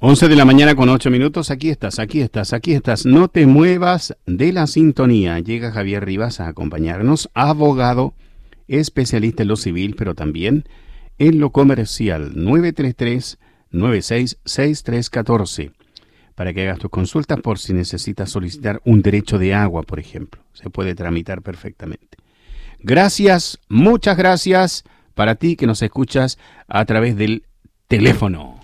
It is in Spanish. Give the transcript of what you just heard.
11 de la mañana con 8 minutos, aquí estás. No te muevas de la sintonía. Llega Javier Rivas a acompañarnos, abogado, especialista en lo civil, pero también en lo comercial. 933-966314. Para que hagas tus consultas por si necesitas solicitar un derecho de agua, por ejemplo. Se puede tramitar perfectamente. Gracias, muchas gracias para ti que nos escuchas a través del teléfono.